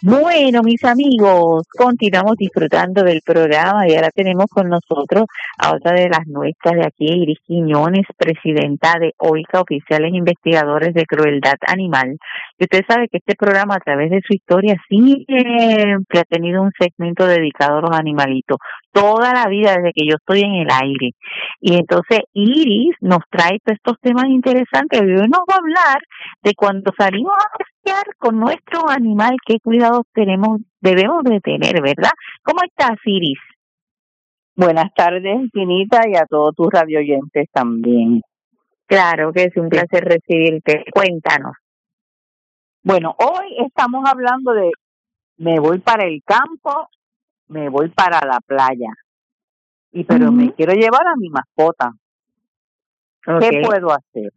Bueno, mis amigos, continuamos disfrutando del programa y ahora tenemos con nosotros a otra de las nuestras de aquí, Iris Quiñones, presidenta de OICA, Oficiales Investigadores de Crueldad Animal. Y usted sabe que este programa, a través de su historia, siempre ha tenido un segmento dedicado a los animalitos, toda la vida desde que yo estoy en el aire. Y entonces Iris nos trae todos estos temas interesantes y hoy nos va a hablar de cuando salimos a pasear con nuestro animal, qué cuidados debemos de tener, ¿verdad? ¿Cómo estás, Iris? Buenas tardes, Pinita, y a todos tus radioyentes también. Claro que es un placer recibirte. Cuéntanos. Bueno, hoy estamos hablando de me voy para el campo, me voy para la playa, pero me quiero llevar a mi mascota. Okay. ¿Qué puedo hacer?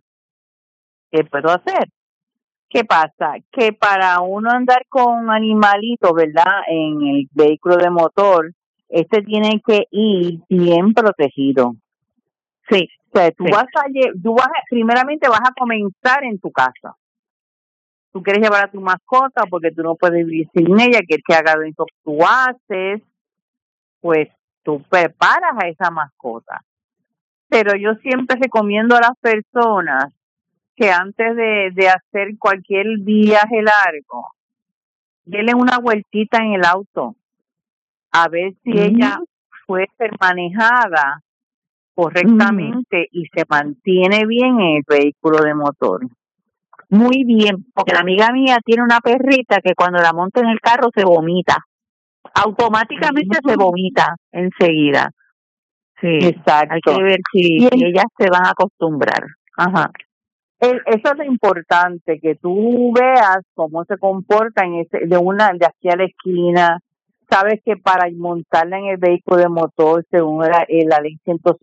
¿Qué pasa? Que para uno andar con animalitos, ¿verdad? En el vehículo de motor, tiene que ir bien protegido. Sí. O sea, primeramente vas a comenzar en tu casa. Tú quieres llevar a tu mascota porque tú no puedes vivir sin ella, quieres que haga lo que tú haces, pues tú preparas a esa mascota. Pero yo siempre recomiendo a las personas que antes de hacer cualquier viaje largo, denle una vueltita en el auto, a ver si ella puede ser manejada correctamente y se mantiene bien en el vehículo de motor. Muy bien, porque la amiga mía tiene una perrita que cuando la monta en el carro se vomita. Automáticamente se vomita enseguida. Sí, exacto. Hay que ver si ellas se van a acostumbrar. Ajá. Eso es lo importante, que tú veas cómo se comporta de aquí a la esquina. Sabes que para montarla en el vehículo de motor, según la ley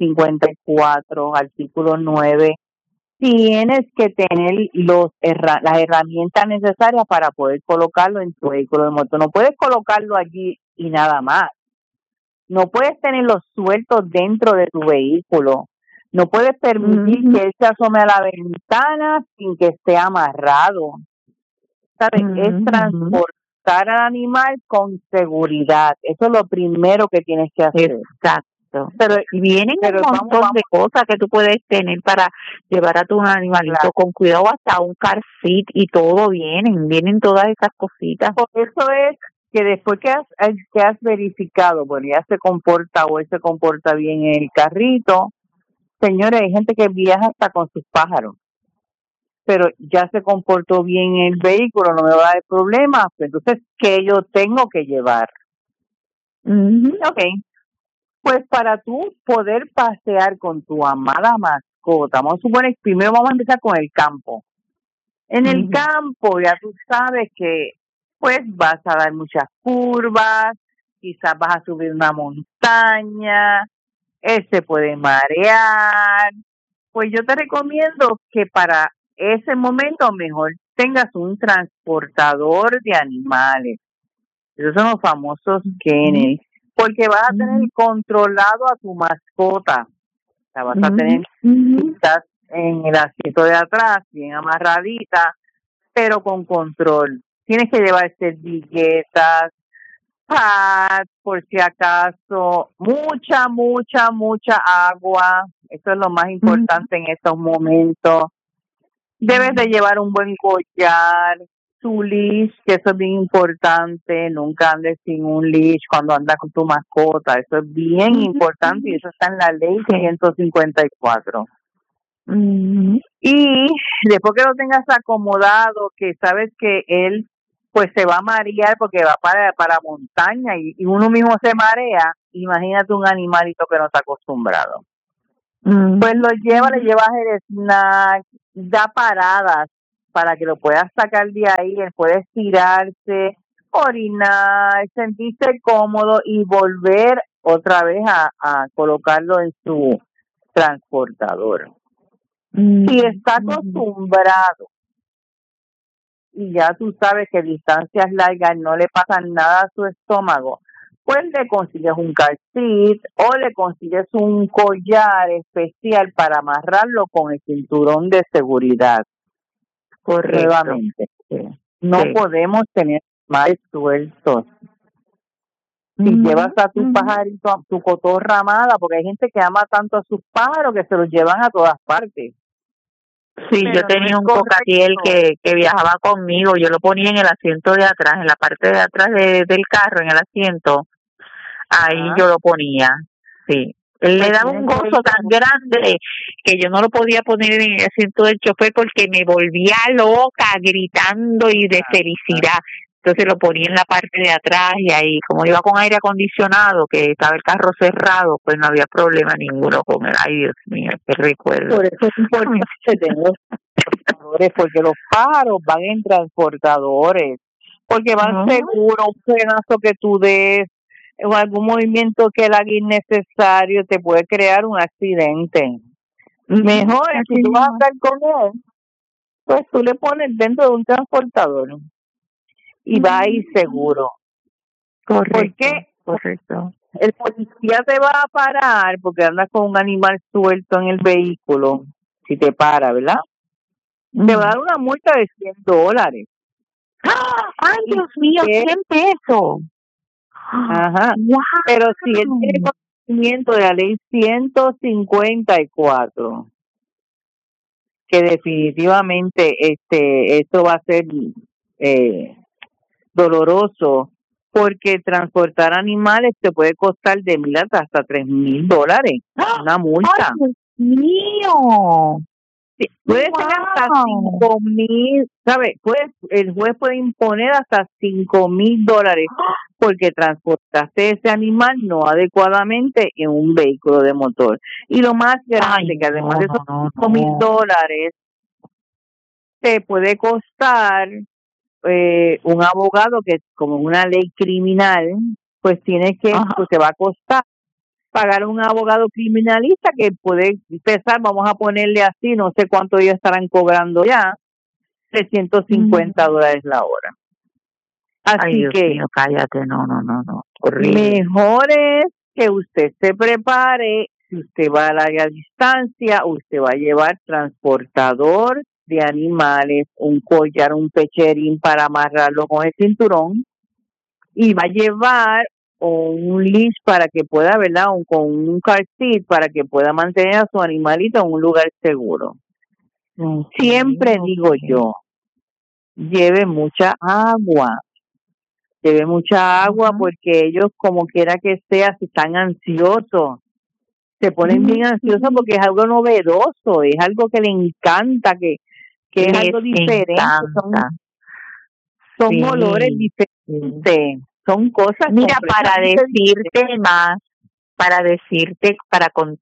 154, artículo 9, tienes que tener las herramientas necesarias para poder colocarlo en tu vehículo de motor. No puedes colocarlo allí y nada más. No puedes tenerlo suelto dentro de tu vehículo. No puedes permitir que él se asome a la ventana sin que esté amarrado. ¿Sabes? Es transportar al animal con seguridad. Eso es lo primero que tienes que hacer. Exacto. Pero vienen un montón de cosas que tú puedes tener para llevar a tu animalito con cuidado, hasta un car seat y todo vienen todas esas cositas. Por eso es que después que has verificado, bueno, ya se comporta o él se comporta bien en el carrito. Señores, hay gente que viaja hasta con sus pájaros, pero ya se comportó bien en el vehículo, no me va a dar problemas. Entonces, ¿qué yo tengo que llevar? Okay. Pues para tú poder pasear con tu amada mascota, vamos a suponer, primero vamos a empezar con el campo. En el campo ya tú sabes que pues vas a dar muchas curvas, quizás vas a subir una montaña, él se puede marear. Pues yo te recomiendo que para ese momento mejor tengas un transportador de animales. Esos son los famosos kennels, porque vas a tener controlado a tu mascota. La vas a tener quizás en el asiento de atrás, bien amarradita, pero con control. Tienes que llevar servilletas, pads, por si acaso, mucha agua. Eso es lo más importante en estos momentos. Debes de llevar un buen collar, tu leash, que eso es bien importante. Nunca andes sin un leash cuando andas con tu mascota. Eso es bien importante y eso está en la ley 154. Y después que lo tengas acomodado, que sabes que él pues se va a marear porque va para montaña y uno mismo se marea, imagínate un animalito que no está acostumbrado. Pues le llevas el snack, da paradas para que lo puedas sacar de ahí, él puede estirarse, orinar, sentirse cómodo y volver otra vez a colocarlo en su transportador. Si está acostumbrado y ya tú sabes que distancias largas no le pasan nada a su estómago, pues le consigues un car seat o le consigues un collar especial para amarrarlo con el cinturón de seguridad. Correcto. Nuevamente, no podemos tener más sueltos. Si llevas a tu pajarito, a tu cotorra amada, porque hay gente que ama tanto a sus pájaros que se los llevan a todas partes. Sí, yo tenía un cocatiel que viajaba conmigo, yo lo ponía en el asiento de atrás, en la parte de atrás del carro, en el asiento, ahí yo lo ponía, sí. Él le daba un gozo tan grande que yo no lo podía poner en el asiento del chofer porque me volvía loca gritando y de felicidad. Entonces lo ponía en la parte de atrás y ahí, como iba con aire acondicionado, que estaba el carro cerrado, pues no había problema ninguno con él. Ay, Dios mío, qué recuerdo. Por eso es importante tener transportadores, porque los pájaros van en transportadores, porque van seguros, un frenazo que tú des, o algún movimiento que él haga innecesario te puede crear un accidente. Mejor es si tú vas a andar con él, pues tú le pones dentro de un transportador y va a ir seguro. Correcto. Porque correcto. El policía te va a parar porque andas con un animal suelto en el vehículo, si te para, ¿verdad? Te va a dar una multa de $100. ¡Ay, Dios mío! 100 pesos. Ajá. Wow. Pero si él tiene conocimiento de la ley 154, que definitivamente esto va a ser doloroso, porque transportar animales te puede costar de $1,000 hasta $3,000, una multa. ¡Ay, Dios mío! Sí, puede ser hasta 5,000, ¿sabes? El juez puede imponer hasta $5,000 porque transportaste ese animal no adecuadamente en un vehículo de motor. Y lo más grande, que además de esos $5,000, te puede costar un abogado que, como una ley criminal, pues tienes que, pues te va a costar pagar un abogado criminalista que puede empezar, vamos a ponerle así, no sé cuánto ellos estarán cobrando ya, $350 la hora. Así Ay, Dios que mío, cállate, no. Horrible. Mejor es que usted se prepare, si usted va a larga distancia, usted va a llevar transportador de animales, un collar, un pecherín para amarrarlo con el cinturón, y va a llevar un leash para que pueda, ¿verdad? Con un car seat para que pueda mantener a su animalito en un lugar seguro. Siempre digo yo, lleve mucha agua. Porque ellos, como quiera que sea, si están ansiosos, se ponen bien ansiosos porque es algo novedoso, es algo que le encanta, que es algo diferente, son olores diferentes, son cosas. Mira, para decirte, con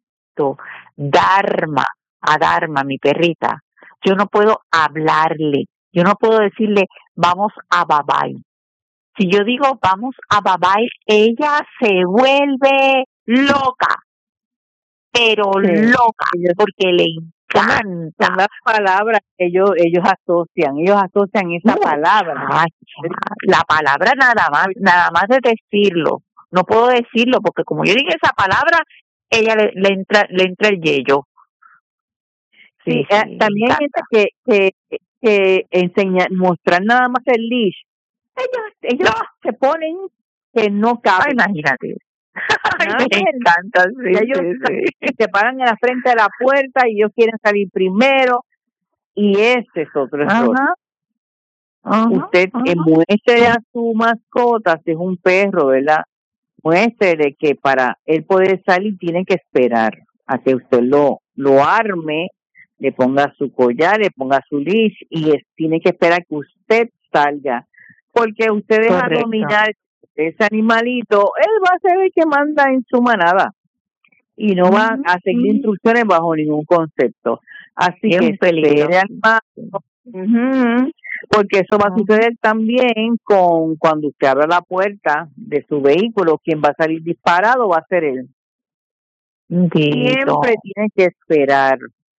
Dharma, mi perrita, yo no puedo hablarle, yo no puedo decirle, vamos a Babay. Si yo digo, vamos a Babay, ella se vuelve loca, pero loca, porque le encanta. Son las palabras que ellos asocian esa palabra. Ay, la palabra nada más de decirlo. No puedo decirlo porque como yo digo esa palabra, ella le entra el yello. Sí, también hay gente que enseña, mostrar nada más el leash. Ellos se ponen que no caben. Imagínate. Me encanta, ellos se paran en la frente de la puerta y ellos quieren salir primero, y ese es otro error. Usted muestre a su mascota, si es un perro, ¿verdad? Muéstrele que para él poder salir tiene que esperar a que usted lo arme, le ponga su collar, le ponga su leash, y tiene que esperar que usted salga, porque usted deja dominar ese animalito, él va a ser el que manda en su manada y no va a seguir instrucciones bajo ningún concepto. Así que espere al máximo, porque eso va a suceder también cuando usted abra la puerta de su vehículo. Quien va a salir disparado va a ser él. Siempre tiene que esperar.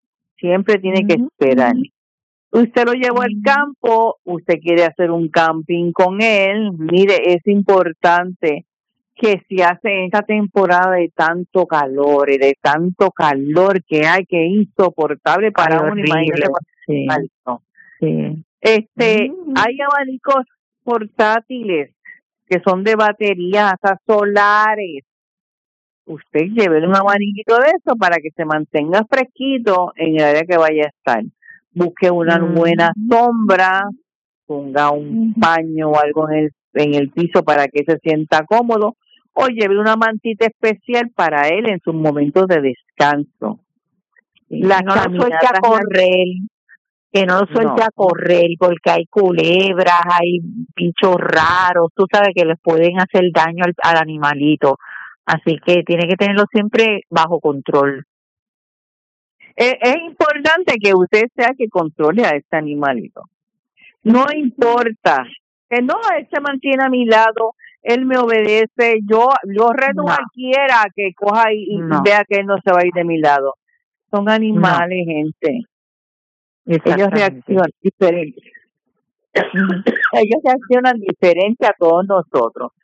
Usted lo llevó al campo, usted quiere hacer un camping con él. Mire, es importante que si hace esta temporada de tanto calor que hay, que es insoportable para uno, imagínate. Hay abanicos portátiles que son de batería, hasta solares. Usted lleve un abaniquito de eso para que se mantenga fresquito en el área que vaya a estar. Busque una buena sombra, ponga un paño o algo en el piso para que se sienta cómodo, o lleve una mantita especial para él en sus momentos de descanso. No lo suelte a correr, que no lo suelte a correr, porque hay culebras, hay bichos raros, tú sabes que les pueden hacer daño al animalito, así que tiene que tenerlo siempre bajo control. Es importante que usted sea que controle a este animalito. No importa, que no, él se mantiene a mi lado, él me obedece, yo reto a cualquiera que coja y vea que él no se va a ir de mi lado. Son animales, gente. Ellos reaccionan diferente. Ellos reaccionan diferente a todos nosotros.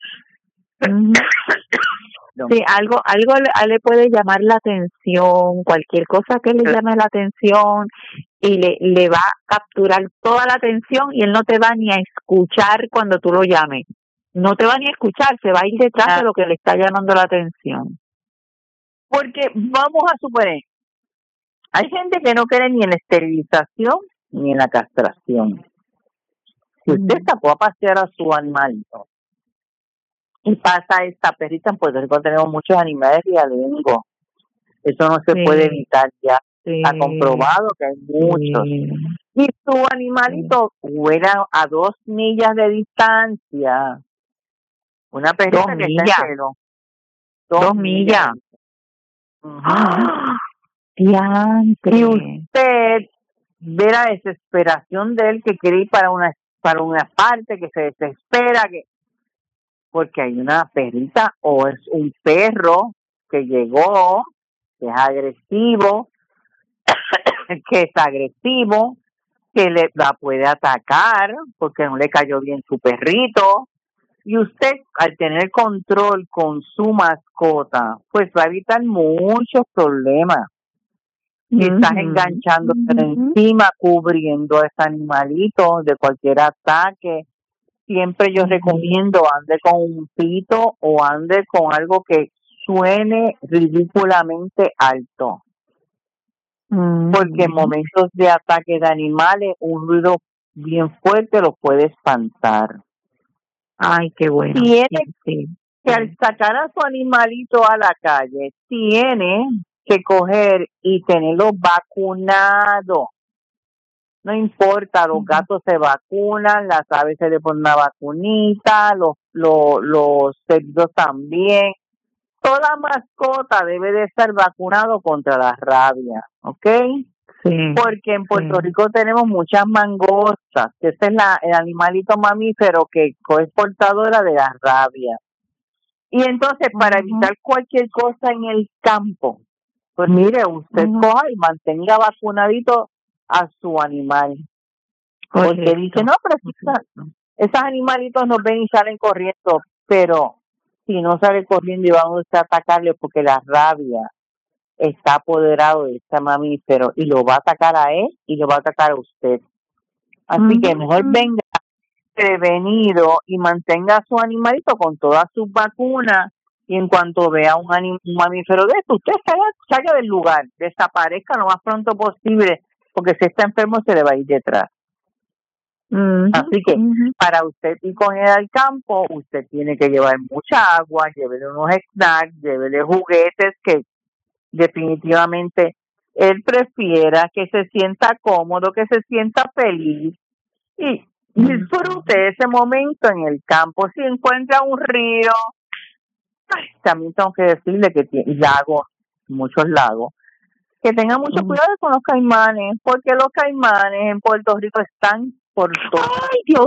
Sí, algo le puede llamar la atención, cualquier cosa que le llame la atención y le va a capturar toda la atención y él no te va ni a escuchar cuando tú lo llames. No te va ni a escuchar, se va a ir detrás de lo que le está llamando la atención. Porque vamos a suponer, hay gente que no cree ni en la esterilización ni en la castración. Si usted sacó a pasear a su animalito y pasa esta perrita, en Puerto Rico tenemos muchos animales rialengos. Eso no se puede evitar ya. Está comprobado que hay muchos. Y su animalito vuela a 2 millas de distancia. Una perrita que está en cero. 2 millas. Y usted ve la desesperación de él que quiere ir para una parte, que se desespera, porque hay una perrita o es un perro que llegó, que es agresivo, que la puede atacar porque no le cayó bien su perrito. Y usted, al tener control con su mascota, pues va a evitar muchos problemas. Y estás enganchando encima, cubriendo a ese animalito de cualquier ataque. Siempre yo recomiendo ande con un pito o ande con algo que suene ridículamente alto. Porque en momentos de ataque de animales, un ruido bien fuerte los puede espantar. Ay, qué bueno. Tiene que al sacar a su animalito a la calle, tiene que coger y tenerlo vacunado. No importa, los gatos se vacunan, las aves se le ponen una vacunita, los cerdos también. Toda mascota debe de estar vacunado contra la rabia, ¿ok? Sí. Porque en Puerto Rico tenemos muchas mangostas, que ese es el animalito mamífero que es portadora de la rabia. Y entonces, para evitar cualquier cosa en el campo, pues mire, usted coja y mantenga vacunadito a su animal. Porque dice, no, pero esos animalitos nos ven y salen corriendo, pero si no sale corriendo y vamos a atacarle porque la rabia está apoderado de este mamífero y lo va a atacar a él y lo va a atacar a usted. Así que mejor venga prevenido y mantenga a su animalito con todas sus vacunas, y en cuanto vea un mamífero de esto, usted salga del lugar, desaparezca lo más pronto posible, porque si está enfermo se le va a ir detrás. Así que para usted ir con él al campo, usted tiene que llevar mucha agua, llévele unos snacks, llévele juguetes que definitivamente él prefiera, que se sienta cómodo, que se sienta feliz y disfrute ese momento en el campo. Si encuentra un río, también tengo que decirle que tiene lagos, muchos lagos, que tenga mucho cuidado con los caimanes, porque los caimanes en Puerto Rico están por todo. Ay, Dios